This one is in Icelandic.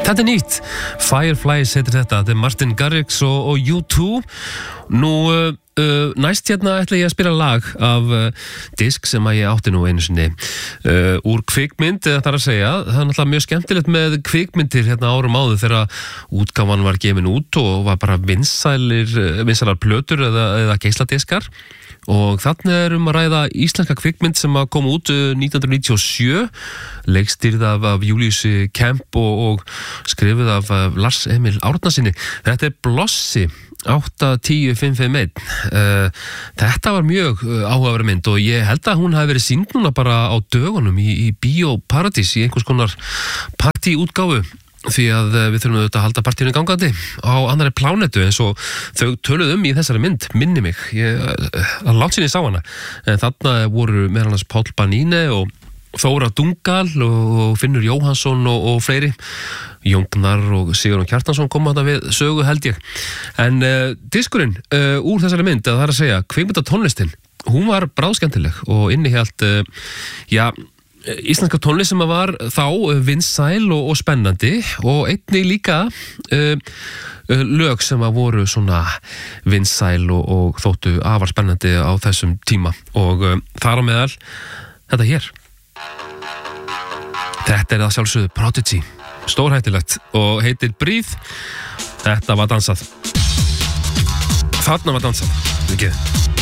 Þetta nýtt, Fireflies heitir þetta er Martin Garrix og U2. Nú, næst hérna ætla ég að spila lag af disk sem að ég átti nú einu sinni úr kvikmynd, það er að segja. Það er náttúrulega mjög skemmtilegt með kvikmyndir hérna árum áður þegar útgáfan var gefin út og var bara vinsælar plötur eða geisladiskar. Og þarna að ræða íslenska kvikmynd sem að koma út 1997, leikstýrð af Júlíusi Kemp og skrifuð af Lars Emil Árnasyni. Þetta Blossi 8-10-5-5-1. Þetta var mjög áhugaverð mynd og ég held að hún hafi verið sýnd núna bara á dögunum í Bíó Paradís í einhvers konar partíútgáfu. Því að við þurfum auðvitað að halda partíinu gangandi á annarri plánetu eins og þau töluðu í þessari mynd, minni mig. Það langt sinni sá hana. En þarna voru meðal annars Páll Baníne og Þóra Dungal og Finnur Jóhannsson og fleiri. Jóngnar og Sigurjón Kjartansson koma þarna við sögu held ég. En diskurinn úr þessari mynd, það er að segja, kvikmyndatónlistin, hún var bráðskemmtileg og innihélt, íslenska tónlist sem var þá vinsæl og spennandi og einnig líka lög sem voru svona vinsæl og þóttu afar spennandi á þessum tíma og þar á meðal þetta hér. Þetta að sjálfsögðu Prodigy, stórhættulegt og heitir Breathe. Þetta var dansað. Þarna var dansað, ekki?